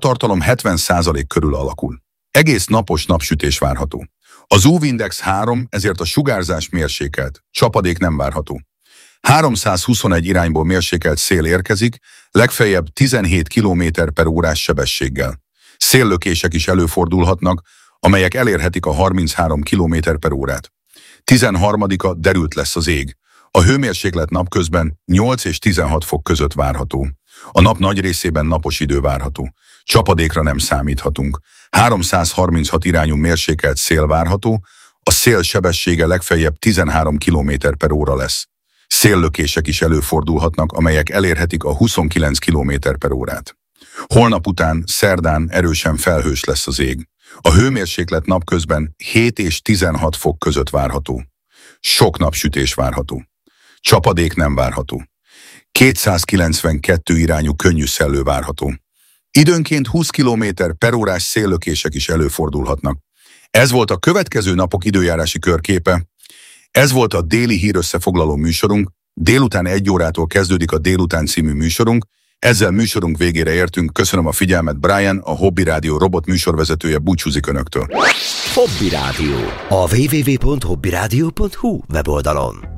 naptartalom 70% körül alakul. Egész napos napsütés várható. Az UV-index 3, ezért a sugárzás mérsékelt, csapadék nem várható. 321 irányból mérsékelt szél érkezik, legfeljebb 17 km/órás sebességgel. Széllökések is előfordulhatnak, amelyek elérhetik a 33 km/órát. 13-a derült lesz az ég. A hőmérséklet napközben 8 és 16 fok között várható. A nap nagy részében napos idő várható. Csapadékra nem számíthatunk. 336 irányú mérsékelt szél várható, a szél sebessége legfeljebb 13 km/óra lesz. Széllökések is előfordulhatnak, amelyek elérhetik a 29 km/órát. Holnap után, szerdán erősen felhős lesz az ég. A hőmérséklet napközben 7 és 16 fok között várható. Sok napsütés várható. Csapadék nem várható. 292 irányú könnyű szellő várható. Időnként 20 km/órás széllökések is előfordulhatnak. Ez volt a következő napok időjárási körképe. Ez volt a déli hírösszefoglaló műsorunk. Délután 1 órától kezdődik a Délután című műsorunk. Ezzel műsorunk végére értünk. Köszönöm a figyelmet, Brian, a Hobby Rádió robot műsorvezetője búcsúzik önöktől. Hobby Rádió. A www.hobbyradio.hu weboldalon.